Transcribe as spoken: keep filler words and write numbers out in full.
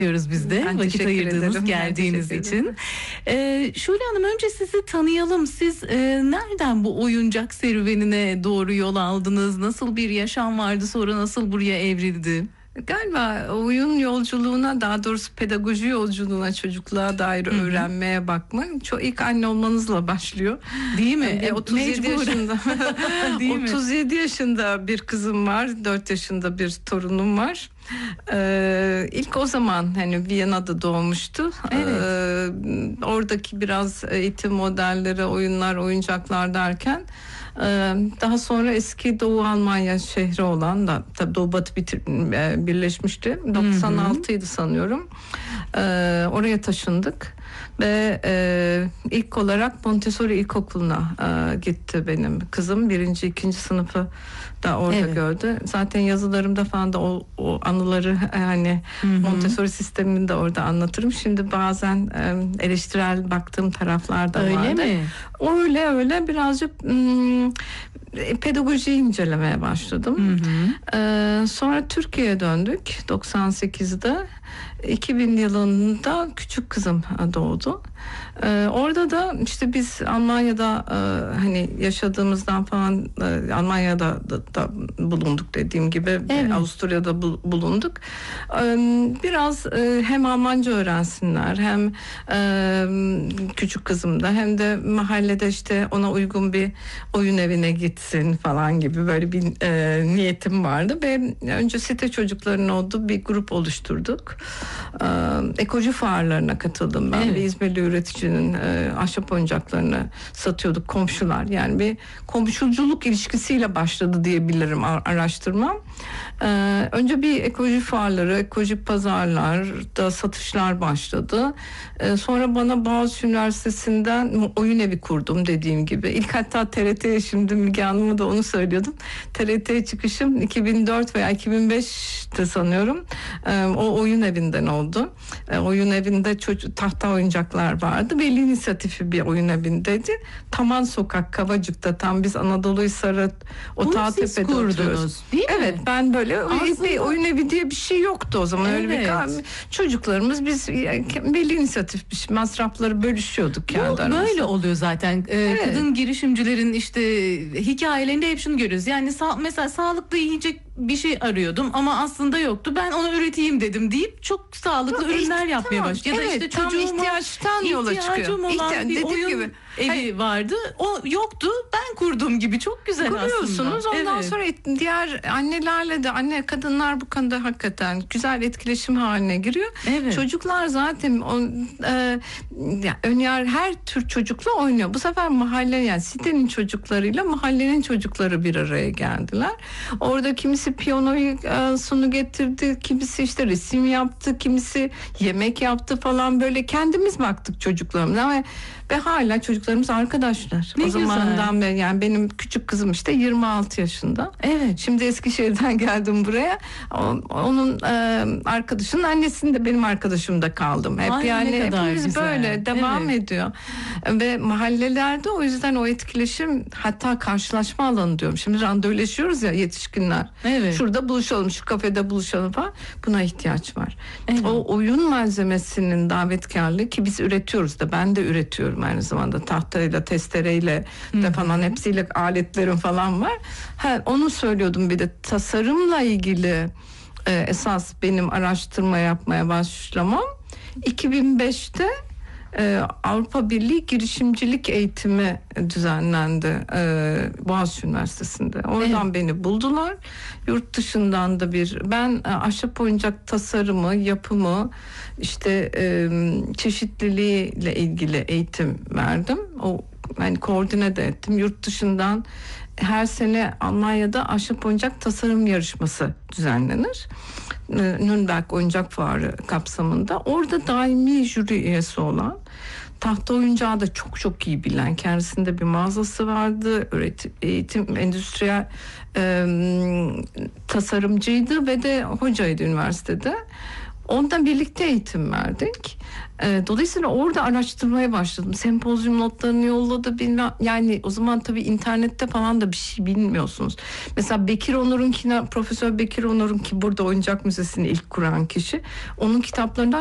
diyoruz biz de. Ben vakit teşekkür ayırdığınız, ederim. geldiğiniz Ben teşekkür için. Ee, Şule Hanım, önce sizi tanıyalım. Siz e, nereden bu oyuncak serüvenine doğru yol aldınız? Nasıl bir yaşam vardı, sonra nasıl buraya evrildi? Galiba oyun yolculuğuna, daha doğrusu pedagoji yolculuğuna, çocukluğa dair Hı hı. öğrenmeye bakma çok ilk anne olmanızla başlıyor. Değil mi? E, otuz yedi Mecbur. yaşında Değil mi? otuz yedi yaşında bir kızım var, dört yaşında bir torunum var. Ee, ilk o zaman hani Viyana'da doğmuştu. Evet. Ee, oradaki biraz eğitim modelleri, oyunlar, oyuncaklar derken e, daha sonra eski Doğu Almanya şehri olan da tabii Doğu Batı bitir, e, birleşmişti. doksan altıydı sanıyorum. Ee, oraya taşındık ve e, ilk olarak Montessori İlkokulu'na e, gitti benim kızım. Birinci, ikinci sınıfı da orada Evet. gördü. Zaten yazılarımda falan da o, o anıları yani Hı hı. Montessori sistemini de orada anlatırım. Şimdi bazen e, eleştirel baktığım taraflar da Öyle vardı. mi? Öyle öyle birazcık hmm, pedagojiyi incelemeye başladım. Hı hı. Ee, sonra Türkiye'ye döndük doksan sekizde. iki bin yılında küçük kızım doğdu. Ee, orada da işte biz Almanya'da e, hani yaşadığımızdan falan e, Almanya'da da, da bulunduk dediğim gibi. Evet. Avusturya'da bu, bulunduk. Ee, biraz e, hem Almanca öğrensinler, hem e, küçük kızım da, hem de mahallede işte ona uygun bir oyun evine gitsin falan gibi böyle bir e, niyetim vardı ve önce site çocuklarının olduğu bir grup oluşturduk. Ee, ekoloji fuarlarına katıldım ben. Evet. Bir İzmirli üreticinin e, ahşap oyuncaklarını satıyorduk, komşular. Yani bir komşuculuk ilişkisiyle başladı diyebilirim araştırmam. Ee, önce bir ekoloji fuarları, ekolojik pazarlarda satışlar başladı. Ee, sonra bana Boğaziçi Üniversitesi'nden oyun evi kurdum dediğim gibi. İlk hatta T R T'ye, şimdi Müge Hanım'a da onu söylüyordum. T R T'ye çıkışım iki bin dört veya iki bin beşte sanıyorum. Ee, o oyun evinden oldu. Ee, oyun evinde çocuk, tahta oyuncaklar vardı. Veli inisiyatifi bir oyun evindeydi. Taman Sokak, Kavacık'ta, tam biz Anadolu Hisarı o Bunu Tağtepe'de siz kurdunuz, oturuyoruz. değil mi? Evet, ben böyle Aslında- bir oyun evi diye bir şey yoktu o zaman. Öyle bir Evet. çocuklarımız biz veli inisiyatif bir şey, masrafları bölüşüyorduk kendi Bu aramızda. böyle oluyor zaten. Ee, Evet. Kadın girişimcilerin işte hikayelerinde hep şunu görüyoruz. Yani sa- mesela sağlıklı yiyecek bir şey arıyordum ama aslında yoktu. Ben onu üreteyim dedim deyip çok sağlıklı Bu ürünler ihti- yapmaya tamam, başladı. Ya da evet, işte tam çocuğuma ihtiyaçtan yola çıkıyor. ihtiyacım olan İhtiya- bir dediğim oyun gibi. evi Hayır. vardı. O yoktu. Ben kurdum gibi. Çok güzel Kuruyorsunuz. aslında. Ondan Evet. sonra diğer annelerle de, anne kadınlar bu konuda hakikaten güzel etkileşim haline giriyor. Evet. Çocuklar zaten o, e, ya, önyar her tür çocukla oynuyor. Bu sefer mahalle, yani sitenin çocuklarıyla mahallenin çocukları bir araya geldiler. Orada kimisi piyanoyu e, sunu getirdi, kimisi işte resim yaptı, kimisi yemek yaptı falan, böyle kendimiz baktık çocuklarımıza ve, ve hala çocuklarımız arkadaşlar. Ne o güzel. zamandan beri, yani benim küçük kızım işte yirmi altı yaşında. Evet. Şimdi Eskişehir'den geldim buraya. O- Onun e, arkadaşının annesinin de benim arkadaşımda kaldım. Hep Ay, yani ne kadar hepimiz güzel. böyle devam Evet. ediyor. Ve mahallelerde o yüzden o etkileşim, hatta karşılaşma alanı diyorum. Şimdi randevuleşiyoruz ya yetişkinler. Evet. Şurada buluşalım, şu kafede buluşalım falan. Buna ihtiyaç var. Evet. O oyun malzemesinin davetkarlığı, ki biz üretiyoruz da, ben de üretiyorum aynı zamanda, tahtayla, testereyle de falan, hepsiyle aletlerim falan var. Ha, onu söylüyordum, bir de tasarımla ilgili e, esas benim araştırma yapmaya başlamam iki bin beşte e, Avrupa Birliği girişimcilik eğitimi düzenlendi e, Boğaziçi Üniversitesi'nde. Oradan Evet. beni buldular. Yurt dışından da bir, ben e, ahşap oyuncak tasarımı, yapımı, işte e, çeşitliliğiyle ilgili eğitim verdim. O yani koordine de ettim. Yurt dışından her sene Almanya'da ahşap oyuncak tasarım yarışması düzenlenir. Nürnberg Oyuncak Fuarı kapsamında. Orada daimi jüri üyesi olan, tahta oyuncağı da çok çok iyi bilen, kendisinde bir mağazası vardı, öğretim, eğitim, endüstriyel e, tasarımcıydı ve de hocaydı üniversitede. Onunla birlikte eğitim verdik. E, dolayısıyla orada araştırmaya başladım. Sempozyum notlarını yolladı. Bilmem, yani o zaman tabii internette falan da bir şey bilmiyorsunuz. Mesela Bekir Onur'unkine, Profesör Bekir Onur'un, ki burada Oyuncak Müzesi'ni ilk kuran kişi, onun kitaplarından